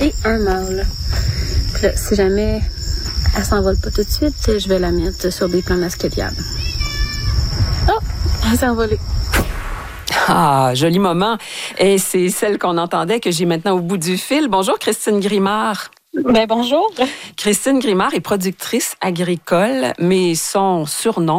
et un mâle. Puis là, si jamais elle s'envole pas tout de suite, je vais la mettre sur des plants masqueliades. Oh, elle s'est envolée. Ah, joli moment. Et c'est celle qu'on entendait que j'ai maintenant au bout du fil. Bonjour, Christine Grimard. Bonjour. Christine Grimard est productrice agricole, mais son surnom